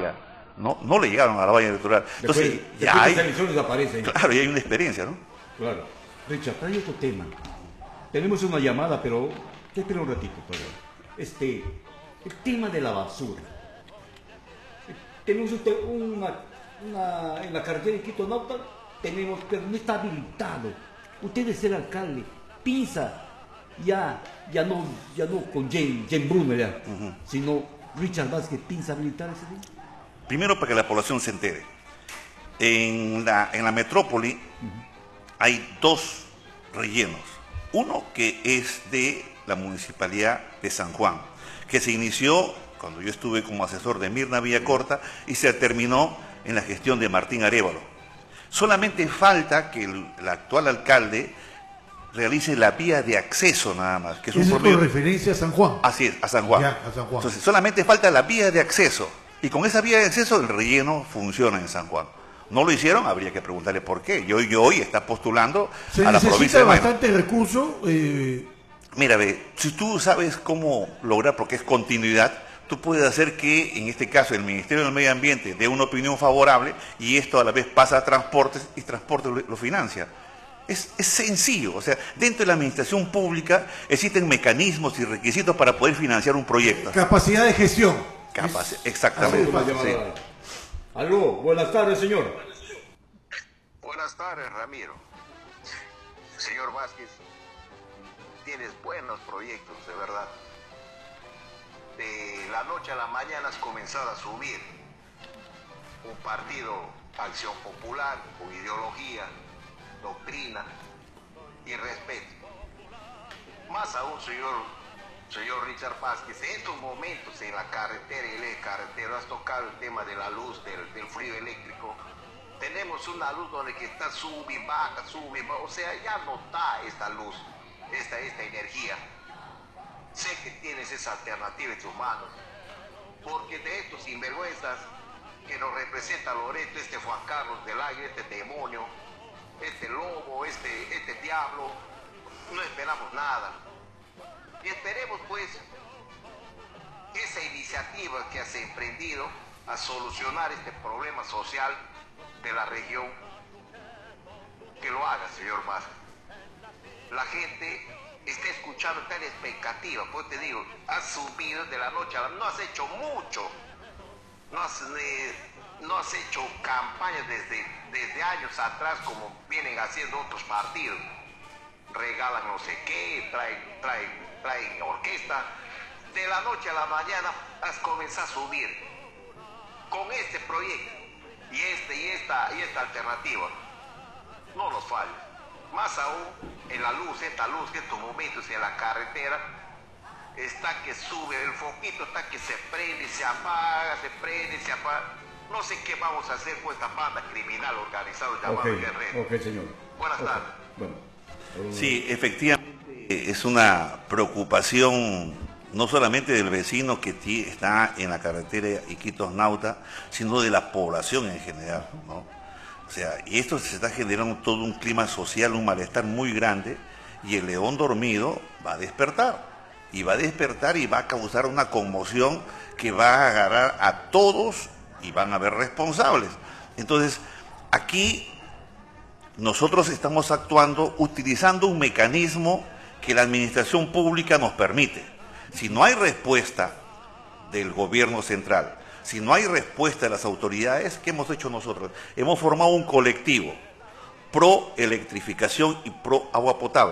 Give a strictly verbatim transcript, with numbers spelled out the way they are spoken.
valla, no, no le llegaron a la valla electoral. Entonces, después, ya después hay, las elecciones aparecen. claro, ya hay una experiencia, ¿no? Claro. Richard, trae otro tema. Tenemos una llamada, pero espera un ratito, por favor. Este, el tema de la basura. Tenemos usted una, una en la carretera de Quito Nauta, tenemos, pero no está habilitado. Usted es el alcalde, piensa ya, ya no, ya no con Jane, Jane Bruno ya, uh-huh. sino Richard Vázquez piensa habilitar ese tema. Primero, para que la población se entere. En la, en la metrópoli uh-huh. hay dos rellenos. Uno que es de la Municipalidad de San Juan, que se inició cuando yo estuve como asesor de Mirna Villacorta y se terminó en la gestión de Martín Arévalo. Solamente falta que el, el actual alcalde realice la vía de acceso nada más. Que es un ¿Eso promedio... con referencia a San Juan? Así es, a San Juan. Ya, a San Juan. Entonces, solamente falta la vía de acceso. Y con esa vía de acceso el relleno funciona en San Juan. No lo hicieron, habría que preguntarle por qué. Y hoy, y hoy está postulando Se a la provincia de necesita bastante recurso. Eh... Mira, ve, si tú sabes cómo lograr, porque es continuidad, tú puedes hacer que, en este caso, el Ministerio del Medio Ambiente dé una opinión favorable y esto a la vez pasa a transportes y transporte lo, lo financia. Es, es sencillo, o sea, dentro de la administración pública existen mecanismos y requisitos para poder financiar un proyecto. Capacidad de gestión. Capac Exactamente. Sí. Aló, buenas tardes, señor. Buenas tardes, Ramiro. Señor Vázquez, tienes buenos proyectos, de verdad. De la noche a la mañana has comenzado a subir un partido, Acción Popular, con ideología, doctrina y respeto. Más aún, señor, señor Richard Vázquez, en estos momentos en la carretera y el carretero has tocado el tema de la luz, del, del frío eléctrico. Tenemos una luz donde que está sube y baja, sube y baja, o sea, ya no está esta luz, esta, esta energía. Sé que tienes esa alternativa en tus manos, porque de estos sinvergüenzas que nos representa Loreto, este Juan Carlos del Aire, este demonio, este lobo, este, este diablo, no esperamos nada. Y esperemos pues esa iniciativa que has emprendido a solucionar este problema social de la región, que lo haga, señor Vázquez. La gente está escuchando, está en expectativa, pues te digo, has subido de la noche a la noche, no has hecho mucho, no has, eh, no has hecho campañas desde, desde años atrás como vienen haciendo otros partidos. Regalan no sé qué, traen, traen, traen orquesta. De la noche a la mañana has comenzado a subir con este proyecto y este y esta y esta alternativa. No nos falla. Más aún en la luz, esta luz que en estos momentos en la carretera está que sube el foquito, está que se prende, se apaga, se prende, se apaga. No sé qué vamos a hacer con esta banda criminal organizada llamada okay, Guerrero. Ok, señor. Buenas okay. tardes. Bueno. Sí, efectivamente es una preocupación no solamente del vecino que está en la carretera Iquitos Nauta, sino de la población en general, ¿no? O sea, y esto se está generando todo un clima social, un malestar muy grande, y el león dormido va a despertar, y va a despertar y va a causar una conmoción que va a agarrar a todos y van a haber responsables. Entonces, aquí nosotros estamos actuando utilizando un mecanismo que la administración pública nos permite. Si no hay respuesta del gobierno central, si no hay respuesta de las autoridades, ¿qué hemos hecho nosotros? Hemos formado un colectivo pro electrificación y pro agua potable.